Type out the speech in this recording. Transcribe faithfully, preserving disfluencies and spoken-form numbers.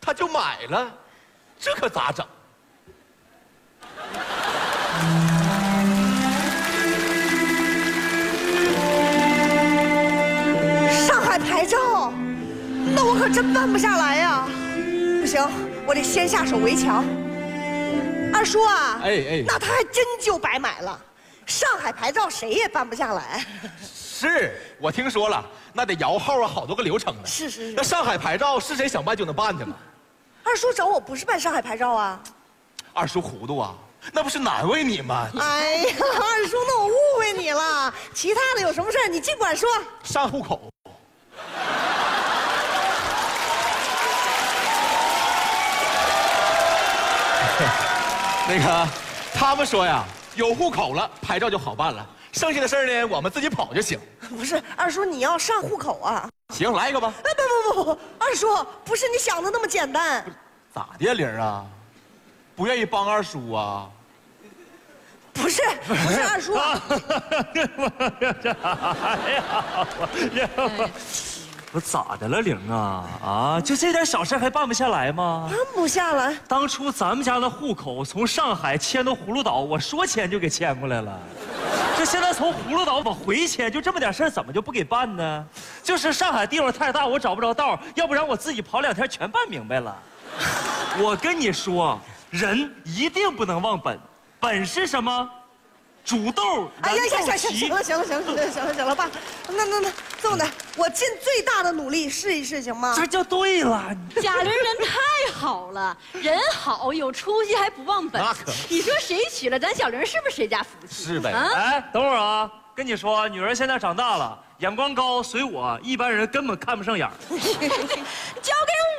他就买了，这可咋整？ 上海牌照，那我可真办不下来呀！不行，我得先下手为强。二叔啊， 哎哎， 那他还真就白买了。上海牌照谁也办不下来。 是我听说了，那得摇号啊，好多个流程呢。 是是是。 那上海牌照是谁想办就能办的吗？ 二叔找我不是办上海牌照啊。 二叔糊涂啊，那不是难为你吗？ 哎呀，二叔，那我误会你了。其他的有什么事你尽管说。 上户口。那个，他们说呀，有户口了，牌照就好办了。剩下的事儿呢，我们自己跑就行。 不是，二叔，你要上户口啊？ 行，来一个吧。 哎，不不不不，二叔，不是你想的那么简单。 咋的呀，玲儿啊？不愿意帮二叔啊？ 不是，不是二叔。 哎呀，我咋的了，玲啊？啊，就这点小事还办不下来吗？ 办不下来。 当初咱们家的户口从上海迁到葫芦岛，我说迁就给迁过来了。这现在从葫芦岛往回迁，就这么点事儿，怎么就不给办呢？就是上海地方太大，我找不着道，要不然我自己跑两天全办明白了。我跟你说，人一定不能忘本，本是什么？煮豆哎呀呀呀！ 行行了行了行了行了行了行了，爸，那那那这么的，我尽最大的努力试一试，行吗？ 这就对了。 贾玲人太好了，人好有出息还不忘本。 那可你说谁娶了咱小玲，是不是谁家福气？ 是呗。 啊， 哎，等会儿啊，跟你说，女儿现在长大了，眼光高，随我，一般人根本看不上眼儿。 交给